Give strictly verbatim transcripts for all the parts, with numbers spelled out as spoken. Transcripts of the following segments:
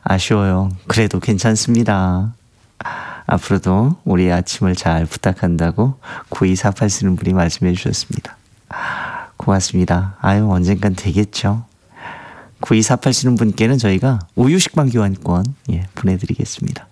아쉬워요. 그래도 괜찮습니다. 앞으로도 우리의 아침을 잘 부탁한다고 구이사팔 쓰는 분이 말씀해 주셨습니다. 고맙습니다. 아유, 언젠간 되겠죠. 구이사팔 쓰는 분께는 저희가 우유식빵 교환권 예, 보내드리겠습니다.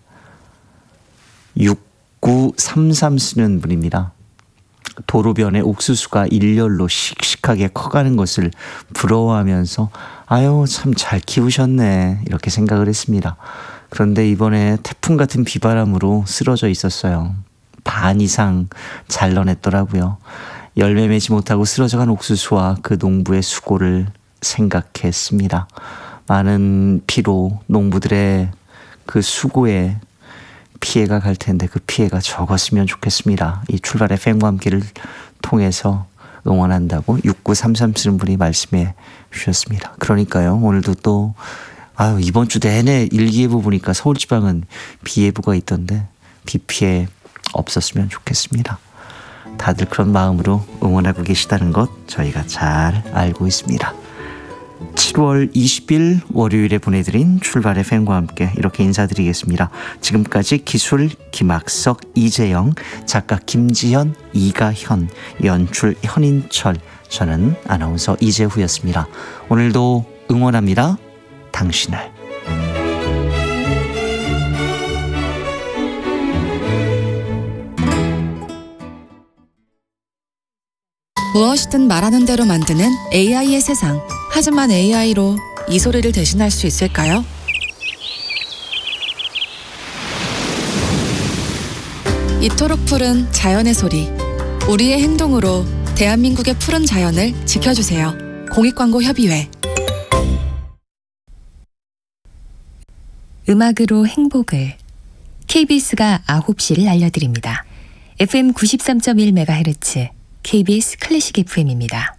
육구삼삼 쓰는 분입니다. 도로변에 옥수수가 일렬로 씩씩하게 커가는 것을 부러워하면서 아유, 참 잘 키우셨네 이렇게 생각을 했습니다. 그런데 이번에 태풍 같은 비바람으로 쓰러져 있었어요. 반 이상 잘라냈더라고요. 열매 맺지 못하고 쓰러져간 옥수수와 그 농부의 수고를 생각했습니다. 많은 피로 농부들의 그 수고에 피해가 갈 텐데 그 피해가 적었으면 좋겠습니다. 이 출발 에프엠과 함께를 통해서 응원한다고 육구삼삼 쓰는 분이 말씀해 주셨습니다. 그러니까요. 오늘도 또 아유, 이번 주 내내 일기예보 보니까 서울지방은 비 예보가 있던데 비 피해 없었으면 좋겠습니다. 다들 그런 마음으로 응원하고 계시다는 것 저희가 잘 알고 있습니다. 칠월 이십일 월요일에 보내드린 출발 에프엠과 함께 이렇게 인사드리겠습니다. 지금까지 기술 김학석, 이재영, 작가 김지현, 이가현, 연출 현인철, 저는 아나운서 이재후였습니다. 오늘도 응원합니다. 당신을. 무엇이든 말하는 대로 만드는 에이아이의 세상. 하지만 에이아이로 이 소리를 대신할 수 있을까요? 이토록 푸른 자연의 소리. 우리의 행동으로 대한민국의 푸른 자연을 지켜주세요. 공익광고협의회. 음악으로 행복을. 케이비에스가 아홉 시를 알려드립니다. 에프엠 구십삼 점 일 메가헤르츠 케이비에스 클래식 에프엠입니다.